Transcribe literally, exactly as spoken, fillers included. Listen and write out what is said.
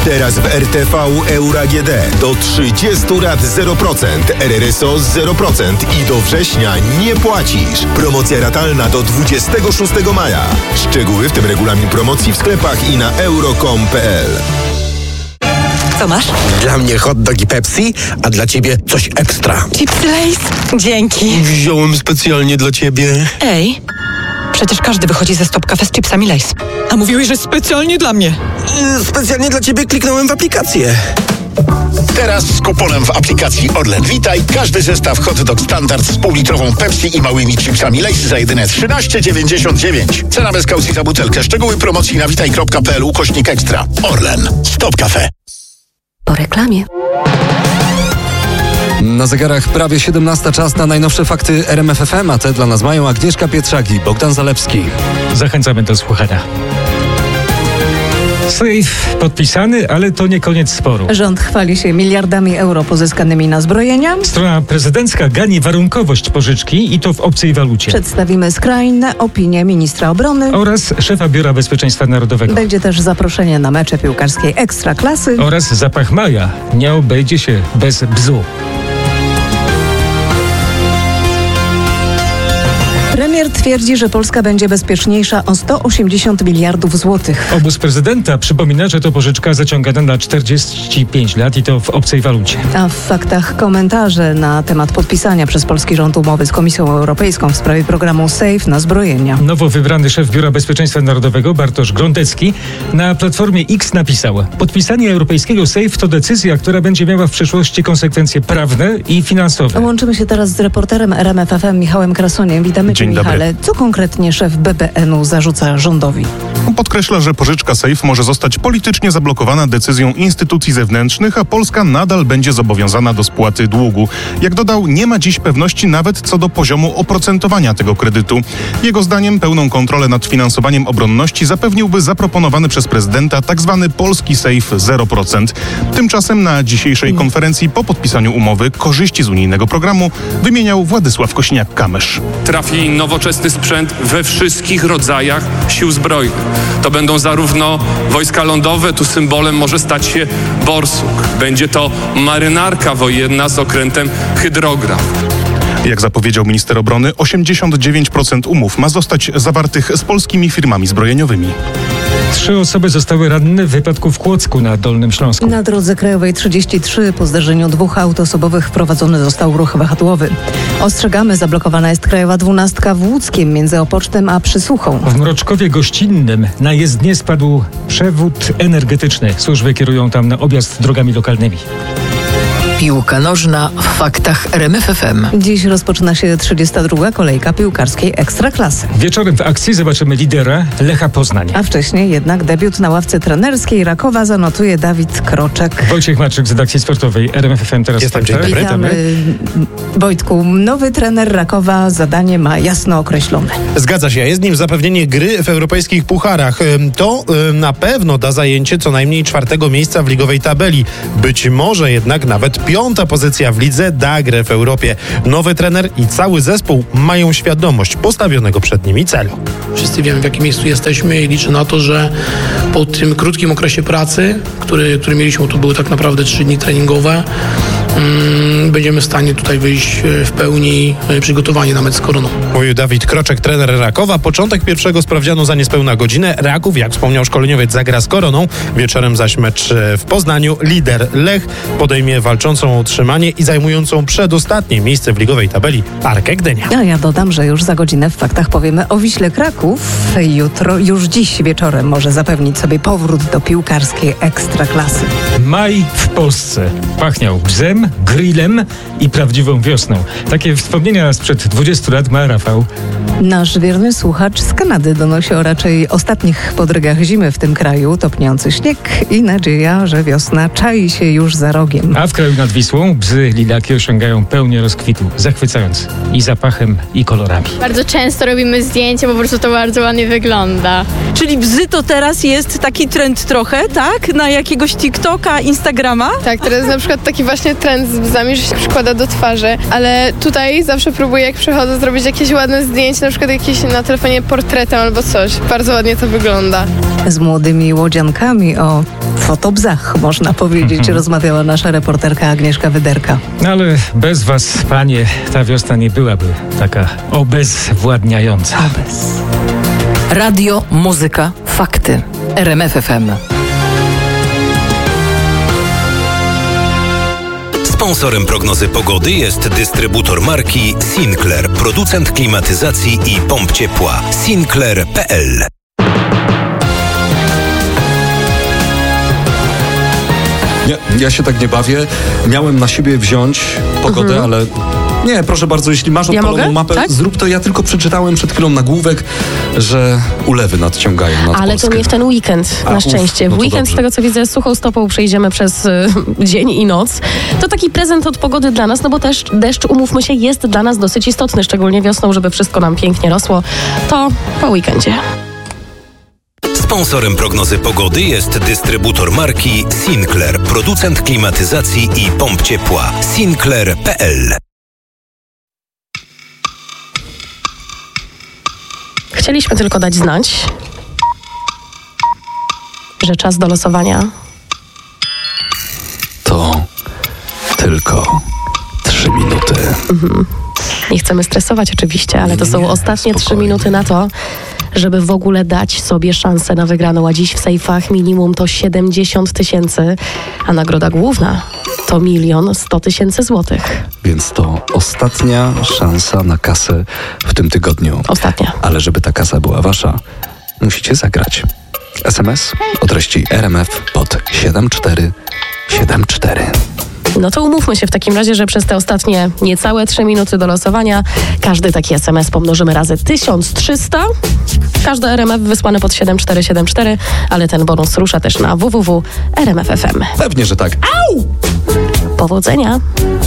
Teraz w R T V Euro A G D do trzydziestu lat zero procent, R R S O zero procent i do września nie płacisz. Promocja ratalna do dwudziestego szóstego maja. Szczegóły, w tym regulamin promocji w sklepach i na euro kropka com kropka p l. Co masz? Dla mnie hot dog i Pepsi, a dla ciebie coś ekstra. Chipsy Lay's? Dzięki. Wziąłem specjalnie dla ciebie. Ej, przecież każdy wychodzi ze Stop Cafe z chipsami Lay's. A mówiłeś, że specjalnie dla mnie. Yy, specjalnie dla ciebie kliknąłem w aplikację. Teraz z kuponem w aplikacji Orlen Witaj każdy zestaw hot dog standard z półlitrową Pepsi i małymi chipsami Lay's za jedyne trzynaście dziewięćdziesiąt dziewięć. Cena bez kaucji za butelkę. Szczegóły promocji na witaj kropka p l ukośnik ekstra. Orlen. Stop Cafe. Po reklamie. Na zegarach prawie siedemnasta, czas na najnowsze fakty R M F F M, a te dla nas mają Agnieszka Pietrzak i Bogdan Zalewski. Zachęcamy do słuchania. Safe podpisany, ale to nie koniec sporu. Rząd chwali się miliardami euro pozyskanymi na zbrojenia. Strona prezydencka gani warunkowość pożyczki i to w obcej walucie. Przedstawimy skrajne opinie ministra obrony Oraz szefa Biura Bezpieczeństwa Narodowego. Będzie też zaproszenie na mecze piłkarskiej Ekstraklasy. Oraz zapach maja. Nie obejdzie się bez bzu. Premier twierdzi, że Polska będzie bezpieczniejsza o sto osiemdziesiąt miliardów złotych. Obóz prezydenta przypomina, że to pożyczka zaciągana na czterdzieści pięć lat i to w obcej walucie. A w faktach komentarze na temat podpisania przez polski rząd umowy z Komisją Europejską w sprawie programu SAFE na zbrojenia. Nowo wybrany szef Biura Bezpieczeństwa Narodowego Bartosz Grądecki na Platformie X napisał: podpisanie europejskiego SAFE to decyzja, która będzie miała w przyszłości konsekwencje prawne i finansowe. Łączymy się teraz z reporterem R M F F M Michałem Krasoniem. Witamy Cię, Michale. Co konkretnie szef B B N u zarzuca rządowi? Podkreśla, że pożyczka SAFE może zostać politycznie zablokowana decyzją instytucji zewnętrznych, a Polska nadal będzie zobowiązana do spłaty długu. Jak dodał, nie ma dziś pewności nawet co do poziomu oprocentowania tego kredytu. Jego zdaniem pełną kontrolę nad finansowaniem obronności zapewniłby zaproponowany przez prezydenta tzw. polski SAFE zero procent. Tymczasem na dzisiejszej konferencji po podpisaniu umowy korzyści z unijnego programu wymieniał Władysław Kosiniak-Kamysz. Trafi nowoczesny sprzęt we wszystkich rodzajach sił zbrojnych. To będą zarówno wojska lądowe, tu symbolem może stać się borsuk. Będzie to marynarka wojenna z okrętem hydrograf. Jak zapowiedział minister obrony, osiemdziesiąt dziewięć procent umów ma zostać zawartych z polskimi firmami zbrojeniowymi. Trzy osoby zostały ranne w wypadku w Kłodzku na Dolnym Śląsku. Na drodze krajowej trzydzieści trzy po zdarzeniu dwóch aut osobowych wprowadzony został ruch wahadłowy. Ostrzegamy, zablokowana jest krajowa dwunastka w Łódzkiem między Opocznem a Przysłuchą. W Mroczkowie Gościnnym na jezdnię spadł przewód energetyczny. Służby kierują tam na objazd drogami lokalnymi. Piłka nożna w faktach R M F F M. Dziś rozpoczyna się trzydziesta druga kolejka piłkarskiej Ekstraklasy. Wieczorem w akcji zobaczymy lidera Lecha Poznań. A wcześniej jednak debiut na ławce trenerskiej Rakowa zanotuje Dawid Kroczek. Wojciech Maczyk z redakcji sportowej R M F F M teraz. Jestem, dzień dobry. Witamy. Wojtku, nowy trener Rakowa zadanie ma jasno określone. Zgadza się, jest nim zapewnienie gry w europejskich pucharach. To na pewno da zajęcie co najmniej czwartego miejsca w ligowej tabeli. Być może jednak nawet piąta pozycja w lidze da grę w Europie. Nowy trener i cały zespół mają świadomość postawionego przed nimi celu. Wszyscy wiemy, w jakim miejscu jesteśmy i liczę na to, że po tym krótkim okresie pracy, który, który mieliśmy, to były tak naprawdę trzy dni treningowe, um, będziemy w stanie tutaj wyjść w pełni przygotowani na mecz z Koroną. Mówił Dawid Kroczek, trener Rakowa. Początek pierwszego sprawdzianu za niespełna godzinę. Raków, jak wspomniał szkoleniowiec, zagra z Koroną. Wieczorem zaś mecz w Poznaniu. Lider Lech podejmie walczącą o utrzymanie i zajmującą przedostatnie miejsce w ligowej tabeli Arkę Gdynia. A ja dodam, że już za godzinę w faktach powiemy o Wiśle Kraków. Jutro, już dziś wieczorem może zapewnić sobie powrót do piłkarskiej Ekstraklasy. Maj w Polsce pachniał bzem, grillem i prawdziwą wiosną. Takie wspomnienia sprzed dwudziestu lat ma Rafał. Nasz wierny słuchacz z Kanady donosi o raczej ostatnich podrygach zimy w tym kraju, topniejący śnieg i nadzieja, że wiosna czai się już za rogiem. A w kraju nad Wisłą bzy lilaki osiągają pełnię rozkwitu, zachwycając i zapachem, i kolorami. Bardzo często robimy zdjęcia, bo po prostu to bardzo ładnie wygląda. Czyli bzy to teraz jest taki trend trochę, tak? Na jakiegoś TikToka, Instagrama? Tak, teraz na przykład taki właśnie trend trend z bzami, że się przykłada do twarzy, ale tutaj zawsze próbuję, jak przychodzę, zrobić jakieś ładne zdjęcie, na przykład jakieś na telefonie portretem albo coś. Bardzo ładnie to wygląda. Z młodymi łodziankami o fotobzach, można powiedzieć, rozmawiała nasza reporterka Agnieszka Wyderka. No ale bez was, panie, ta wiosna nie byłaby taka obezwładniająca. Obez. Radio, muzyka, fakty. R M F F M. Sponsorem prognozy pogody jest dystrybutor marki Sinclair, producent klimatyzacji i pomp ciepła. Sinclair kropka p l. Nie, ja się tak nie bawię. Miałem na siebie wziąć pogodę, mhm. ale nie, proszę bardzo, jeśli masz odpaloną ja mapę, tak? zrób to. Ja tylko przeczytałem przed chwilą nagłówek, że ulewy nadciągają nad Ale Polskę. to nie w ten weekend, A, na uf, szczęście. no w weekend, dobrze. z tego co widzę, suchą stopą przejdziemy przez y, dzień i noc. To taki prezent od pogody dla nas, no bo też deszcz, umówmy się, jest dla nas dosyć istotny, szczególnie wiosną, żeby wszystko nam pięknie rosło. To po weekendzie. Sponsorem prognozy pogody jest dystrybutor marki Sinclair, producent klimatyzacji i pomp ciepła. Sinclair kropka p l. Chcieliśmy tylko dać znać, że czas do losowania To tylko trzy minuty. Mhm. Nie chcemy stresować oczywiście, ale to są Nie, ostatnie trzy spokojnie. minuty na to, żeby w ogóle dać sobie szansę na wygraną, a dziś w sejfach minimum to siedemdziesiąt tysięcy, a nagroda główna to milion sto tysięcy złotych. Więc to ostatnia szansa na kasę w tym tygodniu. Ostatnia. Ale żeby ta kasa była wasza, musicie zagrać. S M S o treści R M F pod siedem cztery siedem cztery. No to umówmy się w takim razie, że przez te ostatnie niecałe trzy minuty do losowania każdy taki S M S pomnożymy razy tysiąc trzysta. Każdy R M F wysłany pod siedem cztery siedem cztery, ale ten bonus rusza też na w w w kropka r m f f m. Pewnie, że tak. Powodzenia!